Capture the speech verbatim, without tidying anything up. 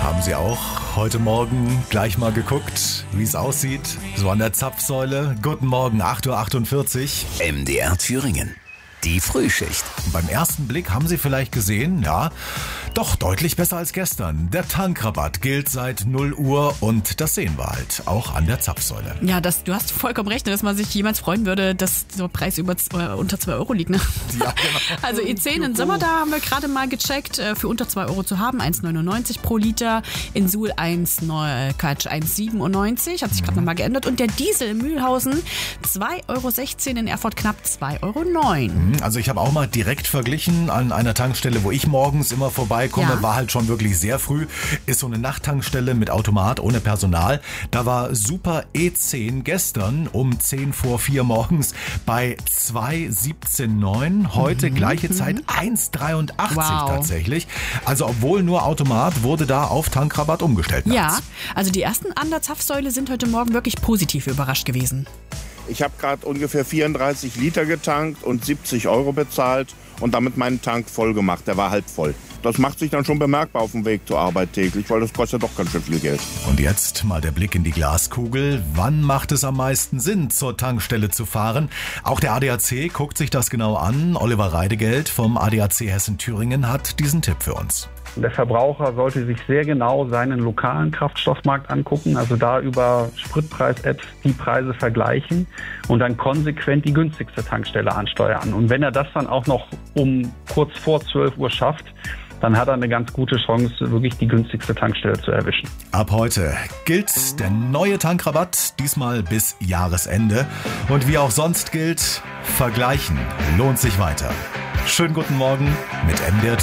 Haben Sie auch heute Morgen gleich mal geguckt, wie es aussieht? So an der Zapfsäule. Guten Morgen, acht Uhr achtundvierzig. M D R Thüringen. Die Frühschicht. Beim ersten Blick haben Sie vielleicht gesehen, ja, doch deutlich besser als gestern. Der Tankrabatt gilt seit null Uhr und das sehen wir halt auch an der Zapfsäule. Ja, das, du hast vollkommen recht, dass man sich jemals freuen würde, dass der Preis über, äh, unter zwei Euro liegt. Ne? Ja, genau. Also E zehn in Sommer, da haben wir gerade mal gecheckt, äh, für unter zwei Euro zu haben, eins Komma neunundneunzig pro Liter. In Suhl eins Komma siebenundneunzig, hat sich gerade nochmal geändert. Und der Diesel in Mühlhausen zwei Euro sechzehn, in Erfurt knapp zwei Euro neun. Also ich habe auch mal direkt verglichen an einer Tankstelle, wo ich morgens immer vorbeikomme, Ja. war halt schon wirklich sehr früh, ist so eine Nachttankstelle mit Automat, ohne Personal. Da war Super E zehn gestern um zehn vor vier morgens bei zwei Komma siebzehn neun, heute Mhm, gleiche mhm. Zeit eins Komma dreiundachtzig Wow. tatsächlich. Also obwohl nur Automat, wurde da auf Tankrabatt umgestellt Ja, nachts. also die ersten an der Zapfsäule sind heute Morgen wirklich positiv überrascht gewesen. Ich habe gerade ungefähr vierunddreißig Liter getankt und siebzig Euro bezahlt und damit meinen Tank voll gemacht. Der war halb voll. Das macht sich dann schon bemerkbar auf dem Weg zur Arbeit täglich, weil das kostet ja doch ganz schön viel Geld. Und jetzt mal der Blick in die Glaskugel. Wann macht es am meisten Sinn, zur Tankstelle zu fahren? Auch der A D A C guckt sich das genau an. Oliver Reidegeld vom A D A C Hessen-Thüringen hat diesen Tipp für uns. Der Verbraucher sollte sich sehr genau seinen lokalen Kraftstoffmarkt angucken, also da über Spritpreis-Apps die Preise vergleichen und dann konsequent die günstigste Tankstelle ansteuern. Und wenn er das dann auch noch um kurz vor zwölf Uhr schafft, dann hat er eine ganz gute Chance, wirklich die günstigste Tankstelle zu erwischen. Ab heute gilt der neue Tankrabatt, diesmal bis Jahresende. Und wie auch sonst gilt, vergleichen lohnt sich weiter. Schönen guten Morgen mit M D R